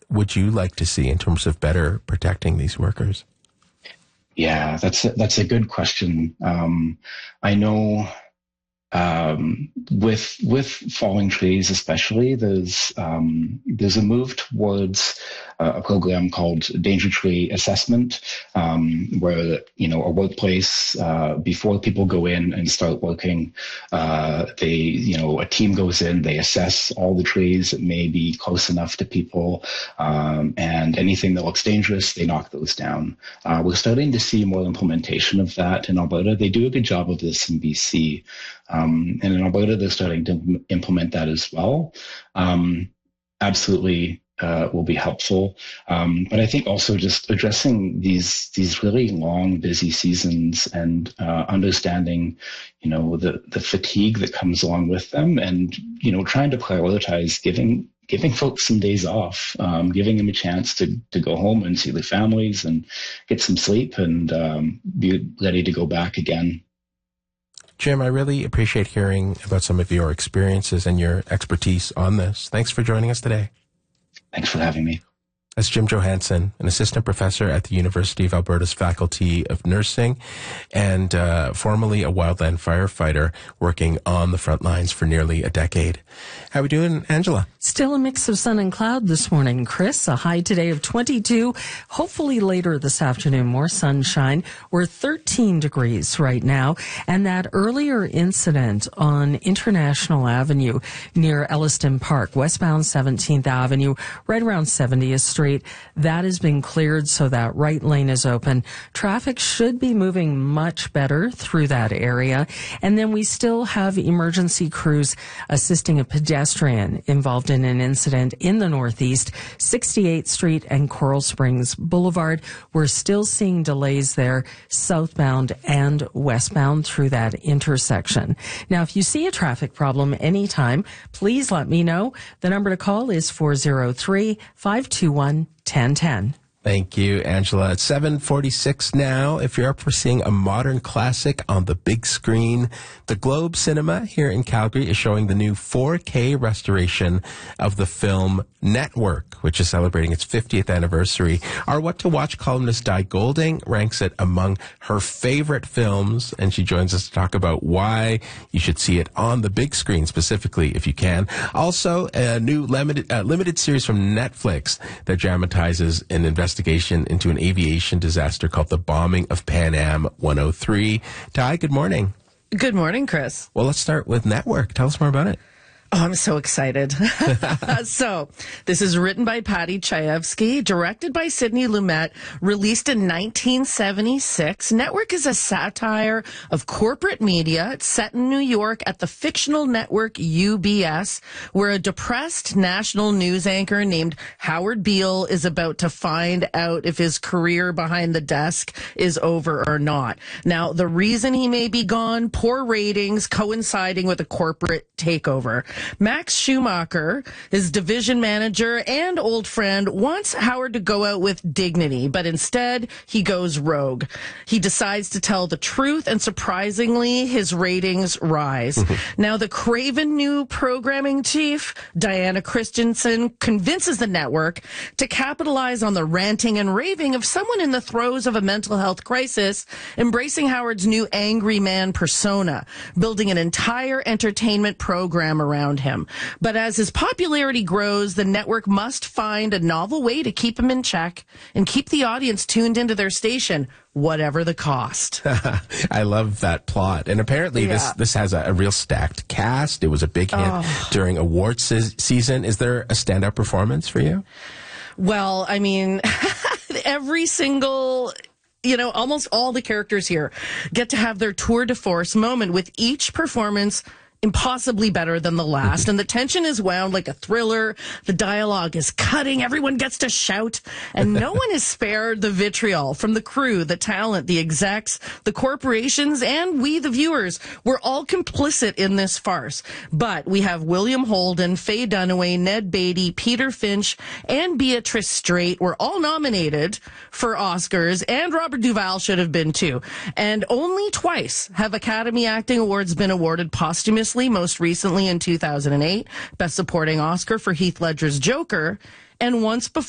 would you like to see in terms of better protecting these workers? Yeah, that's a good question. I know with falling trees, especially, there's a move towards a program called Danger Tree Assessment, where a workplace, before people go in and start working, a team goes in, they assess all the trees that may be close enough to people, and anything that looks dangerous, they knock those down. We're starting to see more implementation of that in Alberta. They do a good job of this in BC. And in Alberta, they're starting to implement that as well. Absolutely will be helpful. But I think also just addressing these really long, busy seasons and understanding, the fatigue that comes along with them, and trying to prioritize giving folks some days off, giving them a chance to go home and see their families and get some sleep and be ready to go back again. Jim, I really appreciate hearing about some of your experiences and your expertise on this. Thanks for joining us today. Thanks for having me. That's Jim Johansson, an assistant professor at the University of Alberta's Faculty of Nursing and formerly a wildland firefighter working on the front lines for nearly a decade. How are we doing, Angela? Still a mix of sun and cloud this morning, Chris. A high today of 22. Hopefully later this afternoon, more sunshine. We're 13 degrees right now. And that earlier incident on International Avenue near Elliston Park, westbound 17th Avenue, right around 70th Street, that has been cleared, so that right lane is open. Traffic should be moving much better through that area. And then we still have emergency crews assisting a pedestrian involved in an incident in the Northeast, 68th Street and Coral Springs Boulevard. We're still seeing delays there, southbound and westbound through that intersection. Now, if you see a traffic problem anytime, please let me know. The number to call is 403-521-1010. Thank you, Angela. It's 7:46 now. If you're up for seeing a modern classic on the big screen, the Globe Cinema here in Calgary is showing the new 4K restoration of the film Network, which is celebrating its 50th anniversary. Our What to Watch columnist Di Golding ranks it among her favorite films, and she joins us to talk about why you should see it on the big screen, specifically if you can. Also, a new limited series from Netflix that dramatizes an investigation into an aviation disaster called The Bombing of Pan Am 103. Ty, good morning. Good morning, Chris. Well, let's start with Network. Tell us more about it. Oh, I'm so excited. So, this is written by Patty Chayefsky, directed by Sidney Lumet, released in 1976. Network is a satire of corporate media. It's set in New York at the fictional network UBS, where a depressed national news anchor named Howard Beale is about to find out if his career behind the desk is over or not. Now, the reason he may be gone, poor ratings coinciding with a corporate takeover. Max Schumacher, his division manager and old friend, wants Howard to go out with dignity, but instead he goes rogue. He decides to tell the truth, and surprisingly, his ratings rise. Now, the craven new programming chief, Diana Christensen, convinces the network to capitalize on the ranting and raving of someone in the throes of a mental health crisis, embracing Howard's new angry man persona, building an entire entertainment program around him. But as his popularity grows, the network must find a novel way to keep him in check and keep the audience tuned into their station, whatever the cost. I love that plot. And apparently this has a real stacked cast. It was a big hit during awards season. Is there a standout performance for you? Well, I mean, every single... almost all the characters here get to have their tour de force moment, with each performance impossibly better than the last. And the tension is wound like a thriller. The dialogue is cutting. Everyone gets to shout. And no one is spared the vitriol from the crew, the talent, the execs, the corporations, and we, the viewers. We're all complicit in this farce. But we have William Holden, Faye Dunaway, Ned Beatty, Peter Finch, and Beatrice Straight were all nominated for Oscars, and Robert Duvall should have been too. And only twice have Academy Acting Awards been awarded posthumously, most recently in 2008, Best Supporting Oscar for Heath Ledger's Joker, and once before